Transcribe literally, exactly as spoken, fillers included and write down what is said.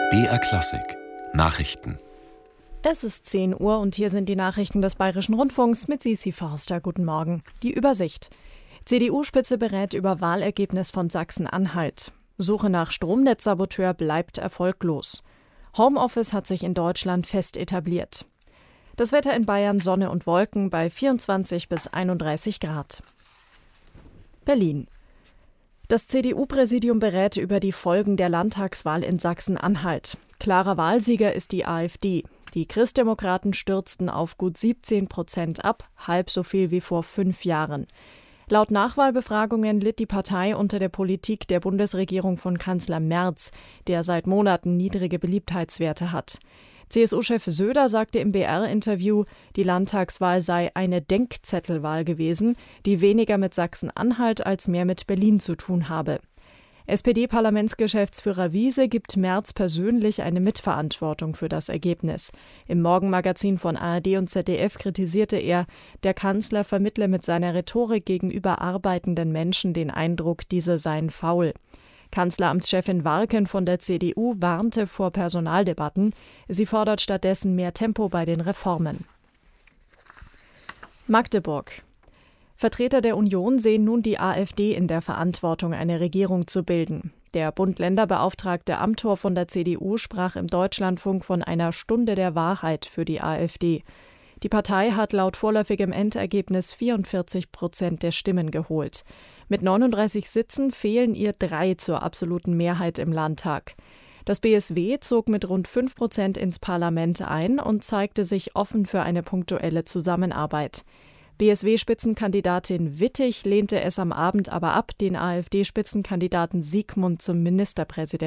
B R Klassik Nachrichten. Es ist zehn Uhr und hier sind die Nachrichten des Bayerischen Rundfunks mit Sisi Forster. Guten Morgen. Die Übersicht. C D U-Spitze berät über Wahlergebnis von Sachsen-Anhalt. Suche nach Stromnetzsaboteur bleibt erfolglos. Homeoffice hat sich in Deutschland fest etabliert. Das Wetter in Bayern: Sonne und Wolken bei vierundzwanzig bis einunddreißig Grad. Berlin. Das C D U-Präsidium berät über die Folgen der Landtagswahl in Sachsen-Anhalt. Klarer Wahlsieger ist die AfD. Die Christdemokraten stürzten auf gut siebzehn Prozent ab, halb so viel wie vor fünf Jahren. Laut Nachwahlbefragungen litt die Partei unter der Politik der Bundesregierung von Kanzler Merz, der seit Monaten niedrige Beliebtheitswerte hat. C S U-Chef Söder sagte im B R-Interview, die Landtagswahl sei eine Denkzettelwahl gewesen, die weniger mit Sachsen-Anhalt als mehr mit Berlin zu tun habe. S P D-Parlamentsgeschäftsführer Wiese gibt Merz persönlich eine Mitverantwortung für das Ergebnis. Im Morgenmagazin von A R D und Z D F kritisierte er, der Kanzler vermittle mit seiner Rhetorik gegenüber arbeitenden Menschen den Eindruck, diese seien faul. Kanzleramtschefin Warken von der C D U warnte vor Personaldebatten. Sie fordert stattdessen mehr Tempo bei den Reformen. Magdeburg. Vertreter der Union sehen nun die AfD in der Verantwortung, eine Regierung zu bilden. Der Bund-Länder-Beauftragte Amthor von der C D U sprach im Deutschlandfunk von einer Stunde der Wahrheit für die AfD. Die Partei hat laut vorläufigem Endergebnis vierundvierzig Prozent der Stimmen geholt. Mit neununddreißig Sitzen fehlen ihr drei zur absoluten Mehrheit im Landtag. Das B S W zog mit rund fünf Prozent ins Parlament ein und zeigte sich offen für eine punktuelle Zusammenarbeit. B S W-Spitzenkandidatin Wittig lehnte es am Abend aber ab, den AfD-Spitzenkandidaten Siegmund zum Ministerpräsidenten